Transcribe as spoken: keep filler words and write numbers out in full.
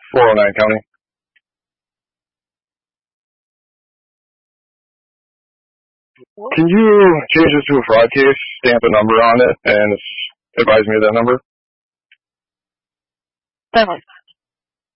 four oh nine County. Can you change this to a fraud case, stamp a number on it, and advise me of that number? Certainly.